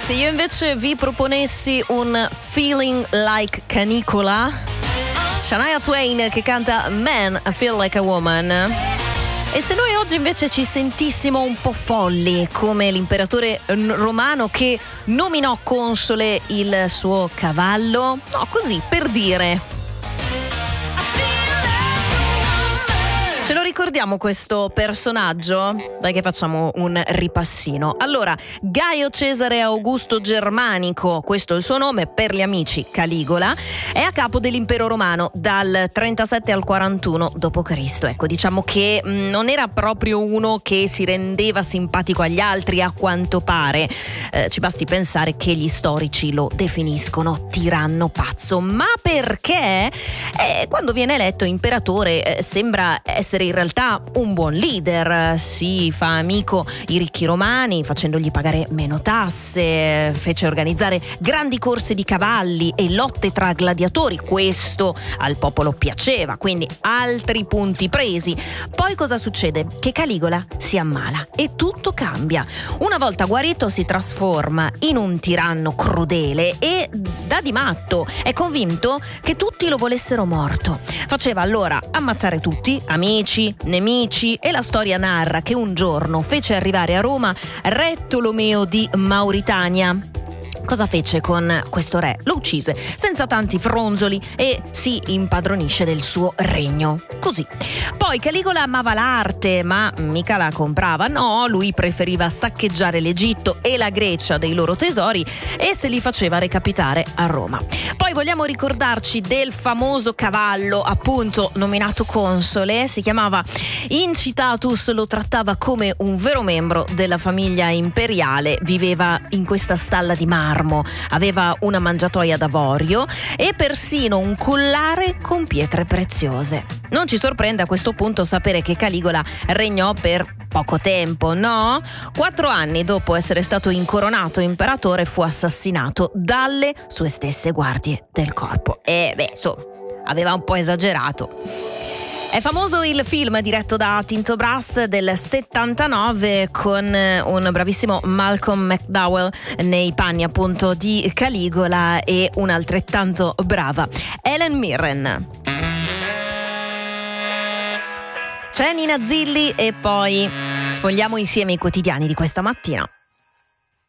se io invece vi proponessi un Feeling Like Canicola, Shania Twain che canta Man, I Feel Like a Woman. E se noi oggi invece ci sentissimo un po' folli, come l'imperatore romano che nominò console il suo cavallo? No, così, per dire. Ce lo ricordiamo questo personaggio? Dai che facciamo un ripassino. Allora, Gaio Cesare Augusto Germanico, questo è il suo nome, per gli amici Caligola, è a capo dell'impero romano dal 37 al 41 d.C. Ecco, diciamo che non era proprio uno che si rendeva simpatico agli altri, a quanto pare. Ci basti pensare che gli storici lo definiscono tiranno pazzo. Ma perché? Quando viene eletto imperatore sembra essere in realtà un buon leader, si fa amico i ricchi romani facendogli pagare meno tasse, fece organizzare grandi corse di cavalli e lotte tra gladiatori, questo al popolo piaceva, quindi altri punti presi. Poi cosa succede? Che Caligola si ammala e tutto cambia. Una volta guarito si trasforma in un tiranno crudele e da di matto è convinto che tutti lo volessero morto. Faceva allora ammazzare tutti, amici, nemici, e la storia narra che un giorno fece arrivare a Roma re Tolomeo di Mauritania. Cosa fece con questo re? Lo uccise senza tanti fronzoli e si impadronisce del suo regno. Così. Poi Caligola amava l'arte, ma mica la comprava. No, lui preferiva saccheggiare l'Egitto e la Grecia dei loro tesori e se li faceva recapitare a Roma. Poi vogliamo ricordarci del famoso cavallo, appunto nominato console. Si chiamava Incitatus, lo trattava come un vero membro della famiglia imperiale. Viveva in questa stalla di marmo, aveva una mangiatoia d'avorio e persino un collare con pietre preziose. Non ci sorprende a questo punto sapere che Caligola regnò per poco tempo, no? 4 anni dopo essere stato incoronato imperatore fu assassinato dalle sue stesse guardie del corpo. Aveva un po' esagerato. È famoso il film diretto da Tinto Brass del 79 con un bravissimo Malcolm McDowell nei panni appunto di Caligola e un'altrettanto brava Helen Mirren. C'è Nina Zilli e poi sfogliamo insieme i quotidiani di questa mattina.